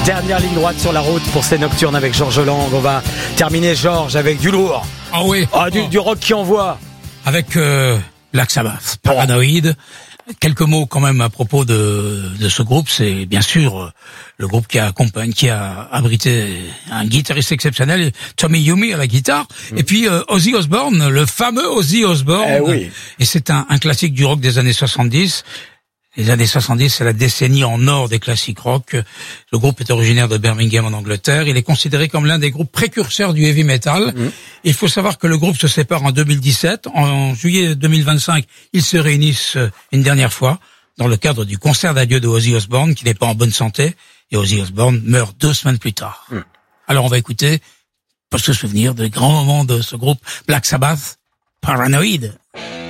Dernière ligne droite sur la route pour ces nocturnes avec Georges Lang. On va terminer, Georges, avec du lourd. Ah oui. Du rock qui envoie. Avec Black Sabbath, Paranoid. Quelques mots quand même à propos de ce groupe. C'est bien sûr le groupe qui a abrité un guitariste exceptionnel, Tommy Iommi à la guitare, et puis Ozzy Osbourne, le fameux Ozzy Osbourne. Oui. Et c'est un classique du rock des années 70. Les années 70, c'est la décennie en or des classiques rock. Le groupe est originaire de Birmingham en Angleterre. Il est considéré comme l'un des groupes précurseurs du heavy metal. Il faut savoir que le groupe se sépare en 2017. En juillet 2025, ils se réunissent une dernière fois dans le cadre du concert d'adieu de Ozzy Osbourne, qui n'est pas en bonne santé. Et Ozzy Osbourne meurt 2 semaines plus tard. Alors on va écouter, pour se souvenir des grands moments de ce groupe, Black Sabbath, Paranoid.